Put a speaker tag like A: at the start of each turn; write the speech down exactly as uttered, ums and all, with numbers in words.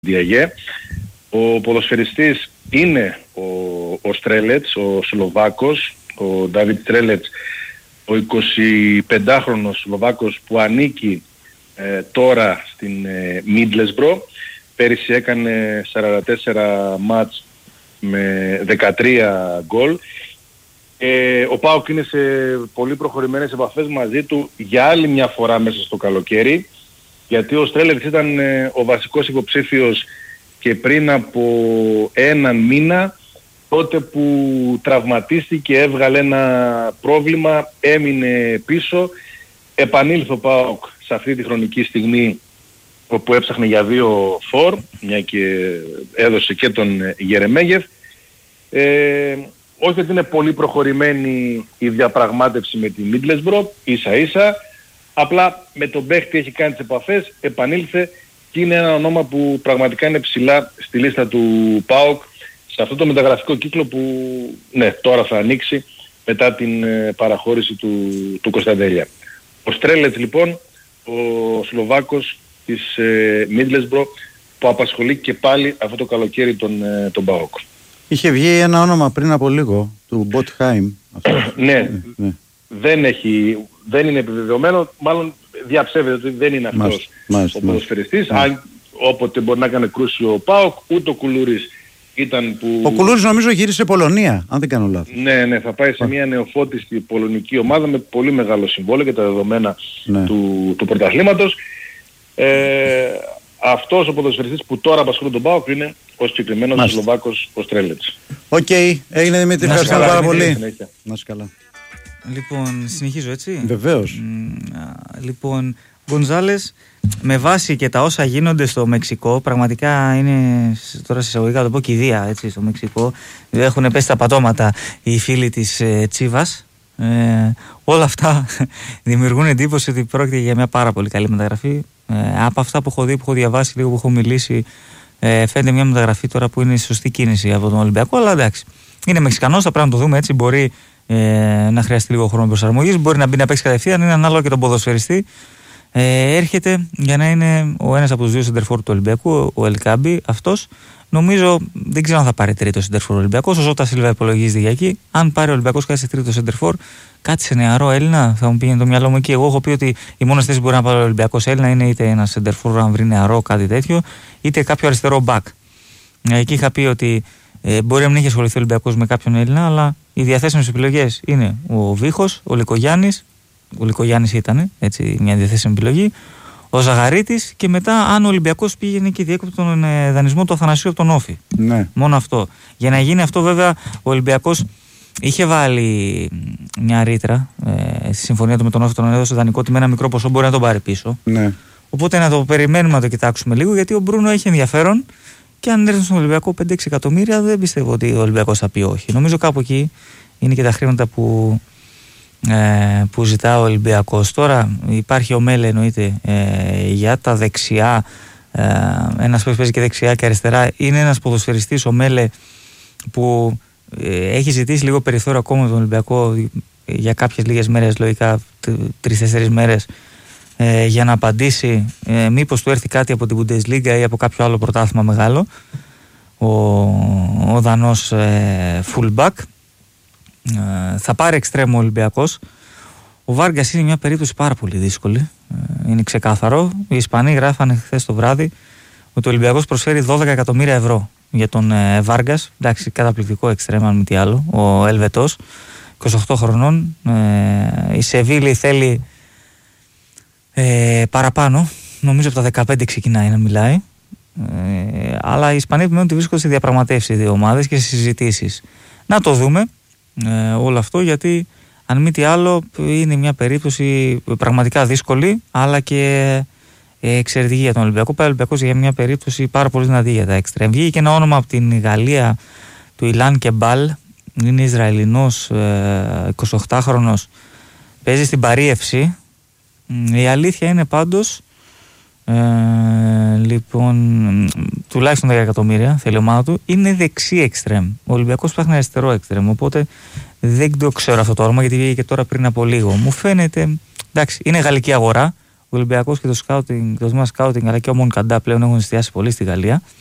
A: Διαγέ. Ο ποδοσφαιριστής είναι ο, ο Στρέλετς, ο Σλοβάκος, ο Ντάβιτ Στρέλετς, ο εικοσιπεντάχρονος Σλοβάκος που ανήκει ε, τώρα στην ε, Μίντλεσμπρο. Πέρυσι έκανε σαράντα τέσσερα μάτς με δεκατρία γκολ. Ε, ο ΠΑΟΚ είναι σε πολύ προχωρημένες επαφές μαζί του για άλλη μια φορά μέσα στο καλοκαίρι, γιατί ο Στρέλετς ήταν ε, ο βασικός υποψήφιος και πριν από έναν μήνα, τότε που τραυματίστηκε, έβγαλε ένα πρόβλημα, έμεινε πίσω, επανήλθε ο ΠΑΟΚ σε αυτή τη χρονική στιγμή όπου έψαχνε για δύο φορ, μια και έδωσε και τον Γερεμέγεφ. Ε, όχι ότι είναι πολύ προχωρημένη η διαπραγμάτευση με τη Μίντλεσμπρο, ίσα ίσα, απλά με τον παίχτη έχει κάνει τις επαφές, επανήλθε και είναι ένα όνομα που πραγματικά είναι ψηλά στη λίστα του ΠΑΟΚ σε αυτό το μεταγραφικό κύκλο που ναι, τώρα θα ανοίξει μετά την ε, παραχώρηση του, του Κωνσταντέλια. Ο Στρέλετς λοιπόν, ο Σλοβάκος της ε, Μίντλεσμπρο, που απασχολεί και πάλι αυτό το καλοκαίρι τον, ε, τον ΠΑΟΚ.
B: Είχε βγει ένα όνομα πριν από λίγο, του Μπότχαϊμ.
A: ναι, ναι, δεν έχει, δεν είναι επιβεβαιωμένο, μάλλον διαψεύδεται ότι δεν είναι αυτός μάλιστα, μάλιστα, ο ποδοσφαιριστής, αν όποτε μπορεί να κάνει κρούση ο ΠΑΟΚ, ούτε ο Κουλούρης ήταν που...
B: Ο Κουλούρης νομίζω γύρισε Πολωνία, αν δεν κάνω λάθος.
A: Ναι, ναι, θα πάει σε μια νεοφώτιστη πολωνική ομάδα με πολύ μεγάλο συμβόλαιο και τα δεδομένα ναι. του, του πρωταθλήματος. Ε, αυτός ο ποδοσφαιριστής που τώρα απασχολεί τον ΠΑΟΚ είναι ο συγκεκριμένος Σλοβάκος, ο Στρέλετς.
B: Οκ, okay. Έγινε Δημήτρη, ευχαριστώ πάρα πολύ. Να είσαι καλά.
C: Λοιπόν, συνεχίζω έτσι.
B: Βεβαίως.
C: Mm, λοιπόν, Γκονζάλες, με βάση και τα όσα γίνονται στο Μεξικό, πραγματικά είναι τώρα σε εισαγωγικά να το πω κηδεία έτσι στο Μεξικό. Έχουν πέσει τα πατώματα οι φίλοι της ε, Τσίβας. Ε, όλα αυτά δημιουργούν εντύπωση ότι πρόκειται για μια πάρα πολύ καλή μεταγραφή. Ε, από αυτά που έχω δει, που έχω διαβάσει, λίγο που έχω μιλήσει, ε, φαίνεται μια μεταγραφή τώρα που είναι σωστή κίνηση από τον Ολυμπιακό. Αλλά εντάξει, είναι Μεξικανός, θα πρέπει να το δούμε έτσι. Μπορεί ε, να χρειαστεί λίγο χρόνο προσαρμογής, μπορεί να μπει να παίξει κατευθείαν. Είναι ανάλογο και τον ποδοσφαιριστή. Ε, έρχεται για να είναι ο ένας από τους δύο σεντερφόρ του Ολυμπιακού, ο Ελκάμπη. Αυτός νομίζω δεν ξέρω αν θα πάρει τρίτο σεντερφόρ ο Ολυμπιακός. Ο Ζώτα Σίλβα υπολογίζεται για εκεί. Αν πάρει ο Ολυμπιακός κάτι σε τρίτο σεντερφόρ, κάτι σε νεαρό Έλληνα, θα μου πήγαινε το μυαλό μου εκεί. Εγώ έχω πει ότι η μόνη θέση που μπορεί να πάρει ο Ολυμπιακός Έλληνα είναι είτε ένα σεντερφόρ, αν βρει νεαρό, κάτι τέτοιο, είτε κάποιο αριστερό μπακ. Εκεί είχα πει ότι ε, μπορεί να μην έχει ασχοληθεί ο Ολυμπιακός με κάποιον Έλληνα, αλλά οι διαθέσιμες επιλογές είναι ο Βίχος, ο Λικογιάννης. Ο Λικογιάννης ήταν έτσι, μια διαθέσιμη επιλογή. Ο Ζαγαρίτης και μετά, αν ο Ολυμπιακός πήγαινε και διέκοπτε τον ε, δανεισμό του Αθανασίου από τον Όφη.
B: Ναι.
C: Μόνο αυτό. Για να γίνει αυτό, βέβαια, ο Ολυμπιακός είχε βάλει μια ρήτρα ε, στη συμφωνία του με τον Όφη, τον έδωσε δανεικό ότι με ένα μικρό ποσό μπορεί να τον πάρει πίσω.
B: Ναι.
C: Οπότε να το περιμένουμε να το κοιτάξουμε λίγο, γιατί ο Μπρούνο έχει ενδιαφέρον και αν έρθουν στον Ολυμπιακό πέντε έξι εκατομμύρια, δεν πιστεύω ότι ο Ολυμπιακός θα πει όχι. Νομίζω κάπου εκεί είναι και τα χρήματα που. Ε, που ζητά ο Ολυμπιακός. Τώρα υπάρχει ο Μέλε εννοείται ε, για τα δεξιά, ε, ένας που παίζει και δεξιά και αριστερά. Είναι ένας ποδοσφαιριστής ο Μέλε που ε, έχει ζητήσει λίγο περιθώριο ακόμα με τον Ολυμπιακό για κάποιες λίγες μέρες, λογικά τρεις-τέσσερις μέρες, ε, για να απαντήσει ε, μήπως του έρθει κάτι από την Bundesliga ή από κάποιο άλλο πρωτάθλημα μεγάλο, ο, ο Δανός ε, fullback. Uh, θα πάρει εξτρέμο ο Ολυμπιακός. Ο Βάργκας είναι μια περίπτωση πάρα πολύ δύσκολη. Uh, είναι ξεκάθαρο. Οι Ισπανοί γράφανε χθες το βράδυ ότι ο Ολυμπιακός προσφέρει δώδεκα εκατομμύρια ευρώ για τον uh, Βάργκας. Εντάξει, καταπληκτικό εξτρέμο, αν μη τι άλλο. Ο Ελβετός, είκοσι οκτώ χρονών. Uh, η Σεβίλη θέλει uh, παραπάνω. Νομίζω από τα δεκαπέντε ξεκινάει να μιλάει. Uh, αλλά οι Ισπανοί επιμένουν ότι βρίσκονται σε διαπραγματεύσεις δύο ομάδες και σε συζητήσεις. Να το δούμε. Ε, όλο αυτό, γιατί αν μη τι άλλο είναι μια περίπτωση πραγματικά δύσκολη, αλλά και ε, εξαιρετική για τον Ολυμπιακό. Πάει ο Ολυμπιακός για μια περίπτωση πάρα πολύ δυνατή για τα έξτρα. Βγήκε και ένα όνομα από την Γαλλία του Ιλάν Κεμπάλ, είναι Ισραηλινός, ε, εικοσιοκτάχρονος, παίζει στην Παρίευση. Η αλήθεια είναι πάντως Ε, λοιπόν, τουλάχιστον δέκα εκατομμύρια θέλει η ομάδα του. Είναι δεξί εξτρέμ. Ο Ολυμπιακός ψάχνει αριστερό εξτρέμ. Οπότε δεν το ξέρω αυτό το όνομα, γιατί βγήκε και τώρα πριν από λίγο. Μου φαίνεται. Εντάξει, είναι γαλλική αγορά. Ο Ολυμπιακός και το, scouting, το τμήμα scouting αλλά και ο Μονκαντά πλέον έχουν εστιάσει πολύ στη Γαλλία.